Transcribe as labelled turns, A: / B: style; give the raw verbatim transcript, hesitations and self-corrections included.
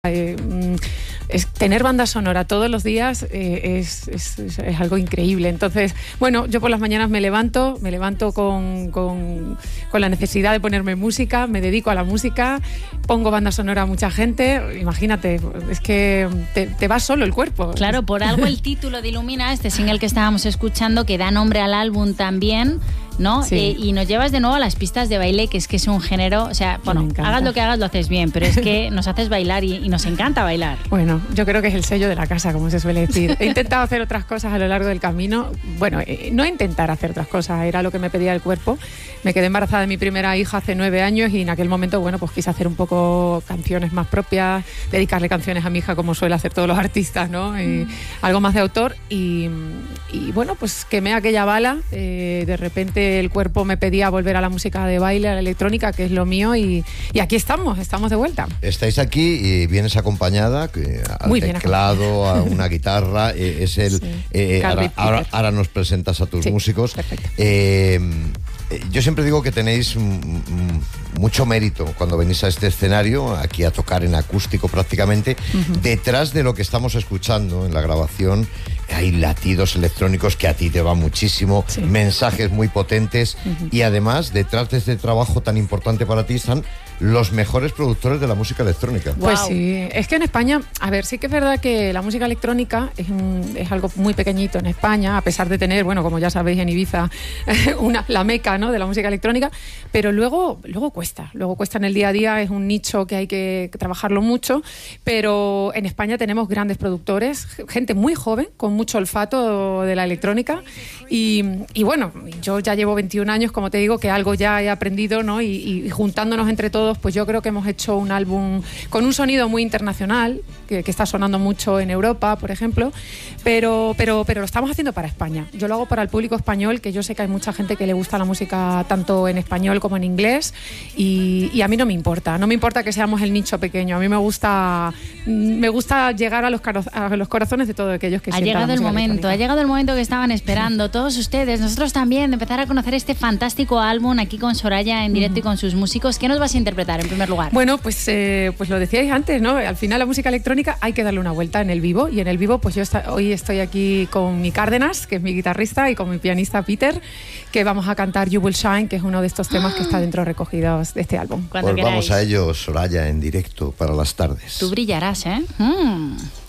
A: Eh, es, tener banda sonora todos los días eh, es, es, es, es algo increíble. Entonces, bueno, yo por las mañanas me levanto, me levanto con, con, con la necesidad de ponerme música, me dedico a la música, pongo banda sonora a mucha gente. Imagínate, es que te, te va solo el cuerpo.
B: Claro, por algo el título de Ilumina, este single que estábamos escuchando, que da nombre al álbum también, ¿no?
A: Sí.
B: Eh, y nos llevas de nuevo a las pistas de baile, que es que es un género, o sea, bueno, hagas lo que hagas, lo haces bien, pero es que nos haces bailar y, y nos encanta bailar.
A: Bueno, yo creo que es el sello de la casa, como se suele decir. He intentado hacer otras cosas a lo largo del camino. Bueno, eh, no intentar hacer otras cosas, era lo que me pedía el cuerpo. Me quedé embarazada de mi primera hija hace nueve años y en aquel momento, bueno, pues quise hacer un poco canciones más propias, dedicarle canciones a mi hija como suele hacer todos los artistas, ¿no? Y algo más de autor y, y bueno, pues quemé aquella bala. Eh, de repente el cuerpo me pedía volver a la música de baile, a la electrónica, que es lo mío, y, y aquí estamos, estamos de vuelta.
C: Estáis aquí y vienes acompañada que, al
A: Muy bien
C: teclado, a una guitarra, eh, es el...
A: Sí.
C: Eh, ahora, ahora, ahora nos presentas a tus sí, músicos. Eh, yo siempre digo que tenéis mm, mucho mérito cuando venís a este escenario, aquí a tocar en acústico prácticamente. Uh-huh. Detrás de lo que estamos escuchando en la grabación hay latidos electrónicos que a ti te van muchísimo, sí. mensajes muy potentes, uh-huh. y además detrás de este trabajo tan importante para ti están los mejores productores de la música electrónica.
A: Pues wow. Sí, es que en España, a ver, sí que es verdad que la música electrónica es, un, es algo muy pequeñito en España, a pesar de tener, bueno, como ya sabéis en Ibiza, una, la meca, ¿no?, de la música electrónica, pero luego, luego cuesta, luego cuesta en el día a día, es un nicho que hay que trabajarlo mucho, pero en España tenemos grandes productores, gente muy joven, con mucho olfato de la electrónica, y, y bueno, yo ya llevo veintiún años, como te digo, que algo ya he aprendido, ¿no?, y, y juntándonos entre todos, pues yo creo que hemos hecho un álbum con un sonido muy internacional, que, que está sonando mucho en Europa, por ejemplo, pero, pero, pero lo estamos haciendo para España. Yo lo hago para el público español, que yo sé que hay mucha gente que le gusta la música tanto en español como en inglés, y, y a mí no me importa, no me importa que seamos el nicho pequeño, a mí me gusta, me gusta llegar a los, caro, a los corazones de todos aquellos que
B: ha
A: sientan
B: llegado el momento, ha llegado el momento que estaban esperando todos ustedes, nosotros también, de empezar a conocer este fantástico álbum aquí con Soraya en directo, mm. y con sus músicos. ¿Qué nos vas a interpretar en primer lugar?
A: Bueno, pues, eh, pues lo decíais antes, ¿no? Al final la música electrónica hay que darle una vuelta en el vivo, y en el vivo pues yo está, hoy estoy aquí con mi Cárdenas, que es mi guitarrista, y con mi pianista Peter, que vamos a cantar You Will Shine, que es uno de estos temas que está dentro recogidos de este álbum.
C: Pues vamos a ello, Soraya, en directo para las tardes.
B: Tú brillarás, ¿eh? Mm.